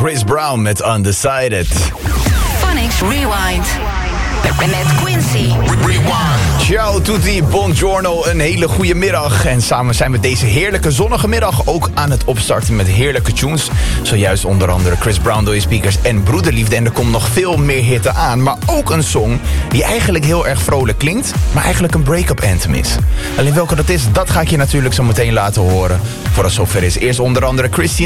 Chris Brown met Undecided. Phonics Rewind. Met Quincy. Ciao tutti, buongiorno, een hele goede middag. En samen zijn we deze heerlijke zonnige middag ook aan het opstarten met heerlijke tunes. Zojuist onder andere Chris Brown door je speakers en Broederliefde. En er komt nog veel meer hitte aan. Maar ook een song die eigenlijk heel erg vrolijk klinkt, maar eigenlijk een break-up anthem is. Alleen welke dat is, dat ga ik je natuurlijk zo meteen laten horen. Voor als zover is eerst onder andere Christian